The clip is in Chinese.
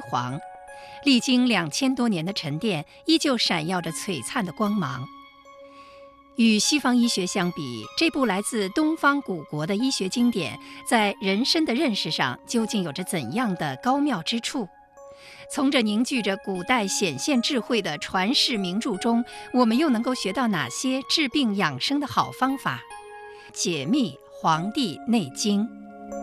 黄，历经2000多年的沉淀，依旧闪耀着璀璨的光芒。与西方医学相比，这部来自东方古国的医学经典，在人身的认识上究竟有着怎样的高妙之处？从这凝聚着古代显现智慧的传世名著中，我们又能够学到哪些治病养生的好方法？解密《黄帝内经》。